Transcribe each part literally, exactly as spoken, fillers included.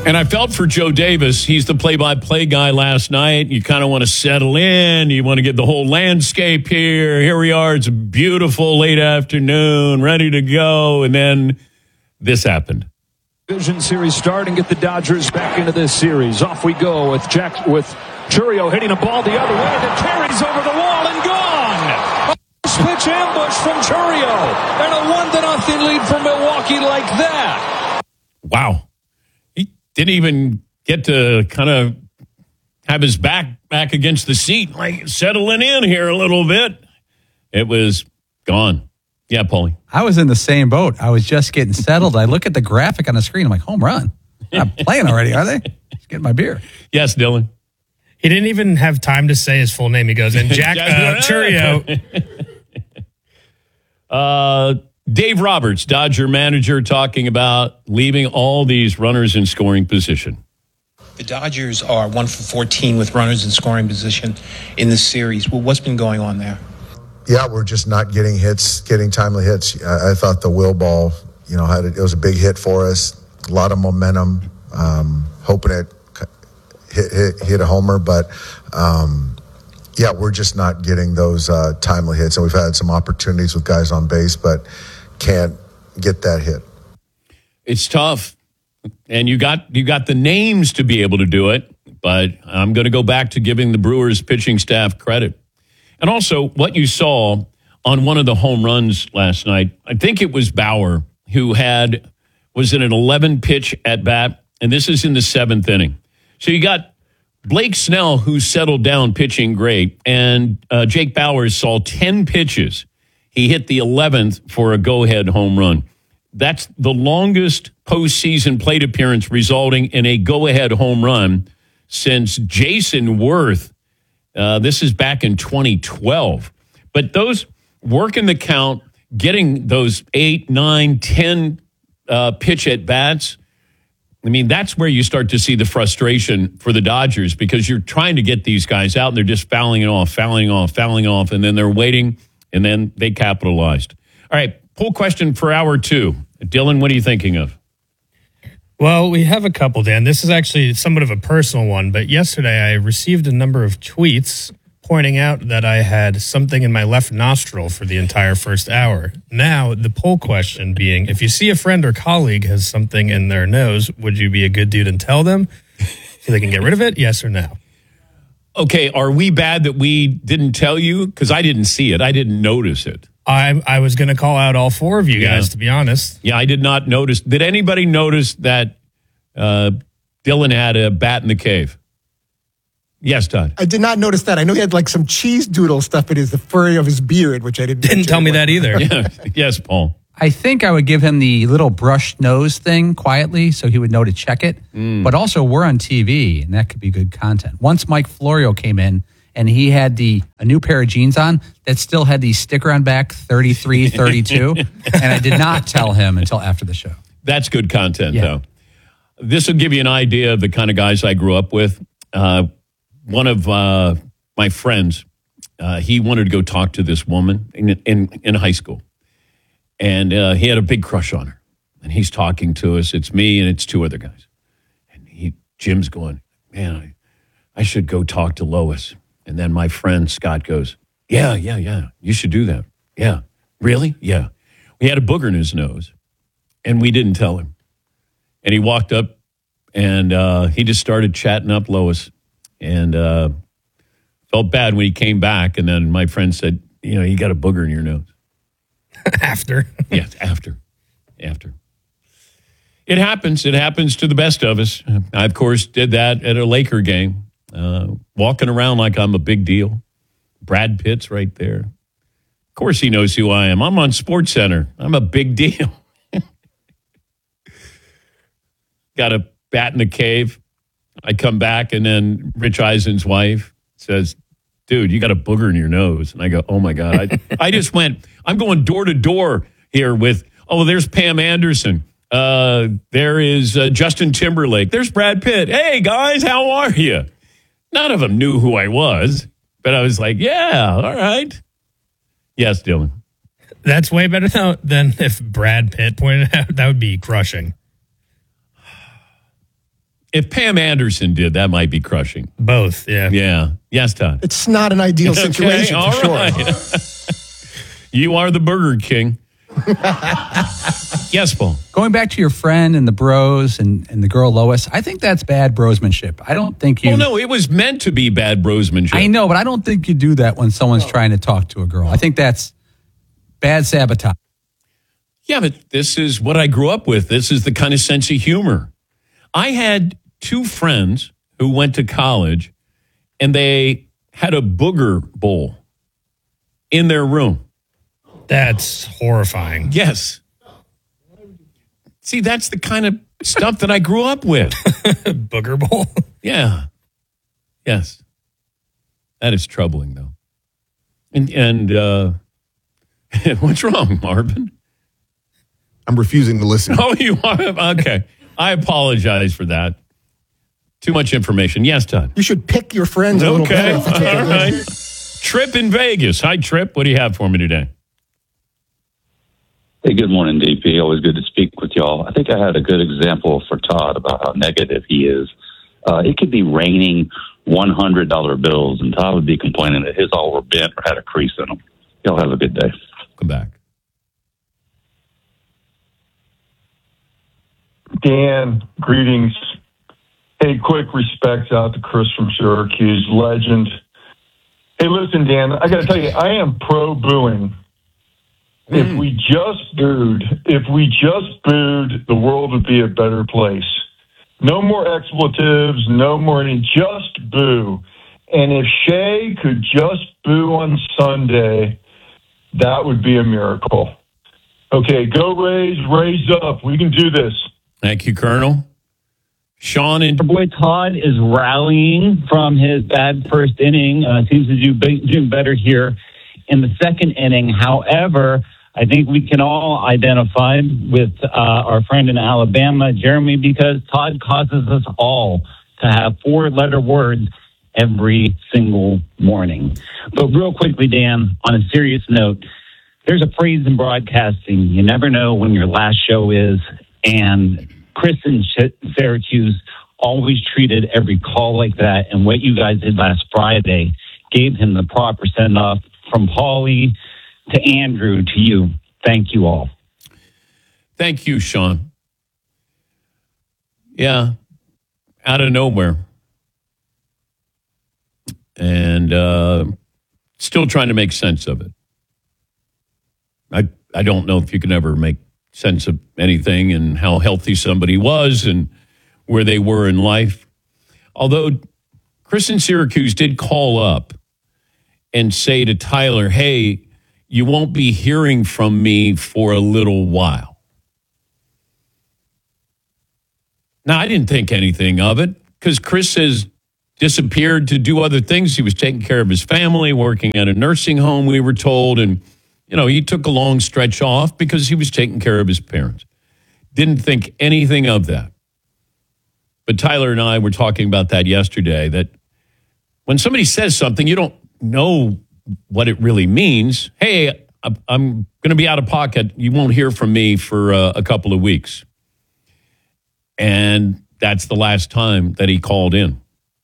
And I felt for Joe Davis. He's the play-by-play guy last night. You kind of want to settle in. You want to get the whole landscape here. Here we are. It's a beautiful late afternoon, ready to go. And then this happened. Division series start and get the Dodgers back into this series. Off we go with Jack with Chourio hitting a ball the other way that carries over the wall and gone. A pitch ambush from Chourio and a one to nothing lead for Milwaukee like that. Wow. Didn't even get to kind of have his back back against the seat, like settling in here a little bit. It was gone. Yeah, Paulie. I was in the same boat. I was just getting settled. I look at the graphic on the screen. I'm like, home run. They're not playing already, are they? Just getting my beer. Yes, Dylan. He didn't even have time to say his full name. He goes, and Jack uh, Chourio. uh, Dave Roberts, Dodger manager, talking about leaving all these runners in scoring position. The Dodgers are one for fourteen with runners in scoring position in this series. Well, what's been going on there? Yeah, we're just not getting hits, getting timely hits. I, I thought the Will ball, you know, had a, it was a big hit for us. A lot of momentum, um, hoping it hit, hit, hit a homer, but um, yeah, we're just not getting those uh, timely hits. And we've had some opportunities with guys on base, but can't get that hit. It's tough, and you got you got the names to be able to do it, but I'm going to go back to giving the Brewers pitching staff credit. And also, what you saw on one of the home runs last night, I think it was Bauer, who had, was it an eleven-pitch at-bat, and this is in the seventh inning. So you got Blake Snell, who settled down pitching great, and uh, Jake Bauers saw ten pitches. He hit the eleventh for a go-ahead home run. That's the longest postseason plate appearance resulting in a go-ahead home run since Jason Worth. Uh, this is back in twenty twelve. But those working the count, getting those eight, nine, ten uh, pitch at-bats, I mean, that's where you start to see the frustration for the Dodgers because you're trying to get these guys out and they're just fouling it off, fouling off, fouling off, and then they're waiting. And then they capitalized. All right, poll question for hour two. Dylan, what are you thinking of? Well, we have a couple, Dan. This is actually somewhat of a personal one, but yesterday I received a number of tweets pointing out that I had something in my left nostril for the entire first hour. Now, the poll question being, if you see a friend or colleague has something in their nose, would you be a good dude and tell them so they can get rid of it? Yes or no? Okay, are we bad that we didn't tell you? Because I didn't see it. I didn't notice it. I I was going to call out all four of you yeah. guys, to be honest. Yeah, I did not notice. Did anybody notice that uh, Dylan had a bat in the cave? Yes, Todd. I did not notice that. I know he had like some cheese doodle stuff in his the furry of his beard, which I didn't. Didn't tell me that either. yeah. Yes, Paul. I think I would give him the little brush nose thing quietly so he would know to check it. Mm. But also, we're on T V, and that could be good content. Once Mike Florio came in, and he had the a new pair of jeans on that still had the sticker on back thirty-three thirty-two, and I did not tell him until after the show. That's good content, yeah. though. This will give you an idea of the kind of guys I grew up with. Uh, one of uh, my friends, uh, he wanted to go talk to this woman in in, in high school. And uh, he had a big crush on her. And he's talking to us. It's me and it's two other guys. And he, Jim's going, man, I, I should go talk to Lois. And then my friend Scott goes, yeah, yeah, yeah, you should do that. Yeah. Really? Yeah. He had a booger in his nose. And we didn't tell him. And he walked up and uh, he just started chatting up Lois. And uh, felt bad when he came back. And then my friend said, you know, you got a booger in your nose. After. Yes, after. After. It happens. It happens to the best of us. I, of course, did that at a Laker game, uh, walking around like I'm a big deal. Brad Pitt's right there. Of course he knows who I am. I'm on SportsCenter. I'm a big deal. Got a bat in the cave. I come back, and then Rich Eisen's wife says, dude, you got a booger in your nose. And I go, oh, my God. I, I just went, I'm going door to door here with, oh, there's Pam Anderson. Uh, there is uh, Justin Timberlake. There's Brad Pitt. Hey, guys, how are you? None of them knew who I was, but I was like, yeah, all right. Yes, Dylan. That's way better though, than if Brad Pitt pointed out. That would be crushing. If Pam Anderson did, that might be crushing. Both, yeah. Yeah. Yes, Todd. It's not an ideal situation, okay, for all sure. right. You are the Burger King. Yes, Paul. Going back to your friend and the bros and, and the girl Lois, I think that's bad brosmanship. I don't think you... Well, no, it was meant to be bad brosmanship. I know, but I don't think you do that when someone's oh. trying to talk to a girl. I think that's bad sabotage. Yeah, but this is what I grew up with. This is the kind of sense of humor. I had two friends who went to college, and they had a booger bowl in their room. That's horrifying. Yes. See, that's the kind of stuff that I grew up with. Booger bowl? Yeah. Yes. That is troubling, though. And, and uh, what's wrong, Marvin? I'm refusing to listen. Oh, you are? Okay. I apologize for that. Too much information. Yes, Todd. You should pick your friends a little okay. better. All right. Trip in Vegas. Hi, Trip. What do you have for me today? Hey, good morning, D P. Always good to speak with y'all. I think I had a good example for Todd about how negative he is. Uh, it could be raining one hundred dollar bills, and Todd would be complaining that his all were bent or had a crease in them. Y'all have a good day. Come back. Dan, greetings. Hey, quick respects out to Chris from Syracuse, legend. Hey, listen, Dan, I got to tell you, I am pro-booing. Mm. If we just booed, if we just booed, the world would be a better place. No more expletives, no more, just boo. And if Shea could just boo on Sunday, that would be a miracle. Okay, go Rays, raise up. We can do this. Thank you, Colonel. Sean and... Our boy Todd is rallying from his bad first inning. Uh, seems to do, do better here in the second inning. However, I think we can all identify with uh, our friend in Alabama, Jeremy, because Todd causes us all to have four-letter words every single morning. But real quickly, Dan, on a serious note, there's a phrase in broadcasting: you never know when your last show is. And Chris in Syracuse always treated every call like that. And what you guys did last Friday gave him the proper send-off from Paulie to Andrew to you. Thank you all. Thank you, Sean. Yeah, out of nowhere. And uh, still trying to make sense of it. I I don't know if you can ever make sense of anything and how healthy somebody was and where they were in life. Although Chris in Syracuse did call up and say to Tyler, hey, you won't be hearing from me for a little while. Now, I didn't think anything of it because Chris has disappeared to do other things. He was taking care of his family, working at a nursing home, we were told, and you know, he took a long stretch off because he was taking care of his parents. Didn't think anything of that. But Tyler and I were talking about that yesterday, that when somebody says something, you don't know what it really means. Hey, I'm going to be out of pocket. You won't hear from me for uh, a couple of weeks. And that's the last time that he called in.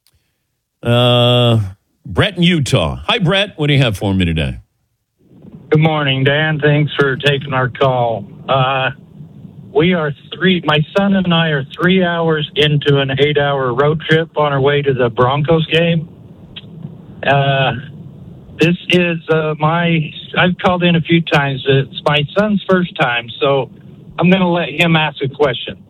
Uh, Brett in Utah. Hi, Brett. What do you have for me today? Good morning, Dan. Thanks for taking our call. Uh, we are three, my son and I are three hours into an eight hour road trip on our way to the Broncos game. Uh, this is uh, my, I've called in a few times. It's my son's first time, so I'm going to let him ask a question.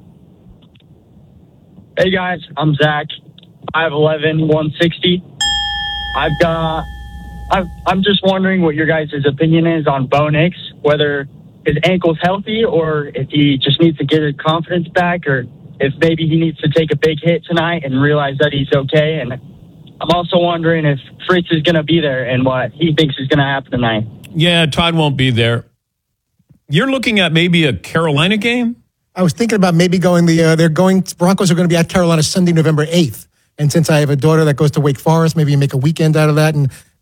Hey guys, I'm Zach, five eleven, one sixty. I've got, I've, I'm just wondering what your guys' opinion is on Bo Nix, whether his ankle's healthy or if he just needs to get his confidence back, or if maybe he needs to take a big hit tonight and realize that he's okay. And I'm also wondering if Fritz is going to be there and what he thinks is going to happen tonight. Yeah, Todd won't be there. You're looking at maybe a Carolina game? I was thinking about maybe going the, uh, they're going, Broncos are going to be at Carolina Sunday, November eighth. And since I have a daughter that goes to Wake Forest, maybe you make a weekend out of that. And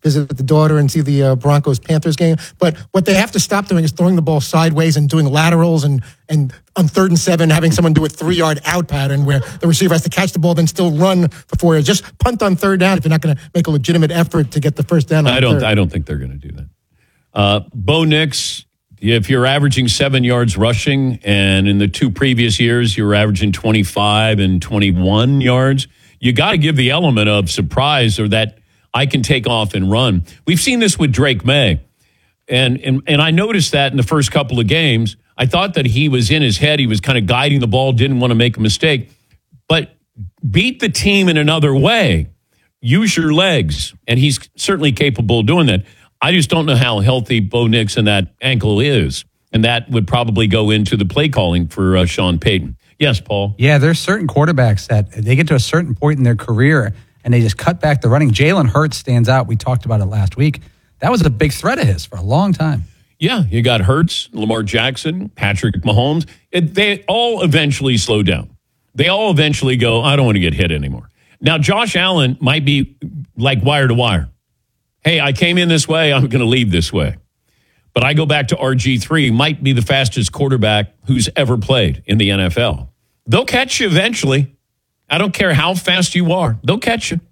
visit the daughter and see the uh, Broncos-Panthers game. But what they have to stop doing is throwing the ball sideways and doing laterals and, and on third and seven, having someone do a three-yard out pattern where the receiver has to catch the ball, then still run before. Just punt on third down if you're not going to make a legitimate effort to get the first down on I don't. third. I don't think they're going to do that. Uh, Bo Nix, if you're averaging seven yards rushing, and in the two previous years you were averaging twenty-five and twenty-one yards, you got to give the element of surprise or that I can take off and run. We've seen this with Drake May, and and and I noticed that in the first couple of games. I thought that he was in his head. He was kind of guiding the ball, didn't want to make a mistake, but beat the team in another way. Use your legs, and he's certainly capable of doing that. I just don't know how healthy Bo Nix and that ankle is, and that would probably go into the play calling for uh, Sean Payton. Yes, Paul? Yeah, there's certain quarterbacks that they get to a certain point in their career, and they just cut back the running. Jalen Hurts stands out. We talked about it last week. That was a big threat of his for a long time. Yeah, you got Hurts, Lamar Jackson, Patrick Mahomes. It, they all eventually slow down. They all eventually go, I don't want to get hit anymore. Now, Josh Allen might be like wire to wire. Hey, I came in this way, I'm going to leave this way. But I go back to R G three, might be the fastest quarterback who's ever played in the N F L. They'll catch you eventually. I don't care how fast you are. They'll catch you.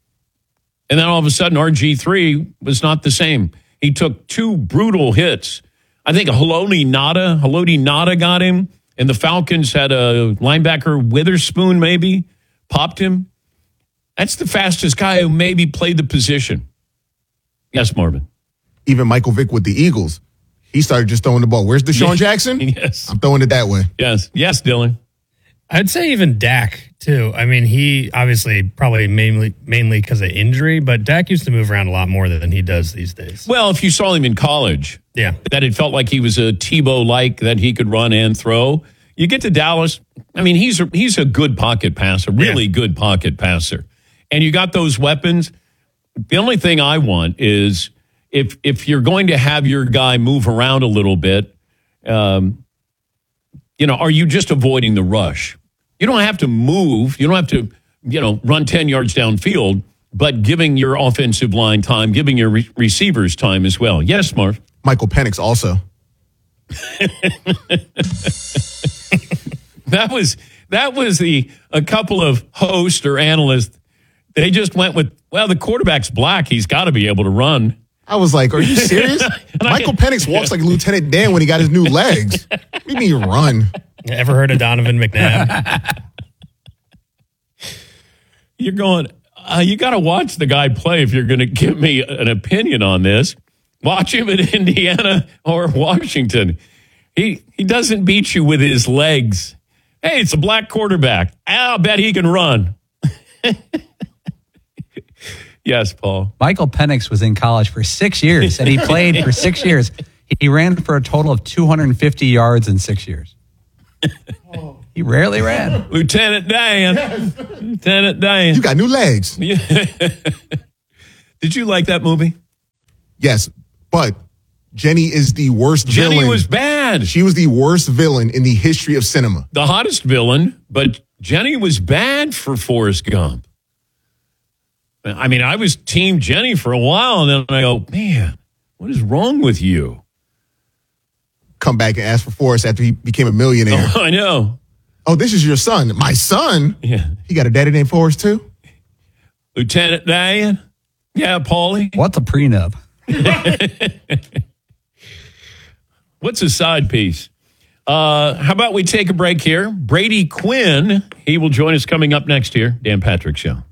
And then all of a sudden, R G three was not the same. He took two brutal hits. I think Haloti Ngata, Haloti Ngata got him, and the Falcons had a linebacker, Witherspoon maybe, popped him. That's the fastest guy who maybe played the position. Yes, Marvin. Even Michael Vick with the Eagles, he started just throwing the ball. Where's Deshaun Yeah. Jackson? Yes. I'm throwing it that way. Yes. Yes, Dylan. I'd say even Dak, too. I mean, he obviously probably mainly mainly because of injury, but Dak used to move around a lot more than he does these days. Well, if you saw him in college, yeah, that it felt like he was a Tebow-like, that he could run and throw. You get to Dallas, I mean, he's a, he's a good pocket passer, really yeah. good pocket passer. And you got those weapons. The only thing I want is if if you're going to have your guy move around a little bit, um, you know, are you just avoiding the rush? You don't have to move. You don't have to, you know, run ten yards downfield, but giving your offensive line time, giving your re- receivers time as well. Yes, Marv. Michael Penix also. that was that was the a couple of hosts or analysts. They just went with, well, the quarterback's black. He's got to be able to run. I was like, are you serious? Michael Penix walks like Lieutenant Dan when he got his new legs. What do you mean run? Ever heard of Donovan McNabb? You're going, uh, you got to watch the guy play if you're going to give me an opinion on this. Watch him at Indiana or Washington. He he doesn't beat you with his legs. Hey, it's a black quarterback. I'll bet he can run. Yes, Paul. Michael Penix was in college for six years, and he played for six years. He ran for a total of two hundred fifty yards in six years. He rarely ran. Lieutenant Dan. Yes. Lieutenant Dan. You got new legs. Yeah. Did you like that movie? Yes, but Jenny is the worst Jenny villain. Jenny was bad. She was the worst villain in the history of cinema. The hottest villain, but Jenny was bad for Forrest Gump. I mean, I was Team Jenny for a while, and then I go, man, what is wrong with you? Come back and ask for Forrest after he became a millionaire. Oh, I know. Oh, this is your son. My son? Yeah. He got a daddy named Forrest, too? Lieutenant Dan? Yeah, Paulie? What's a prenup? What's a side piece? Uh, how about we take a break here? Brady Quinn, he will join us coming up next year. Dan Patrick Show.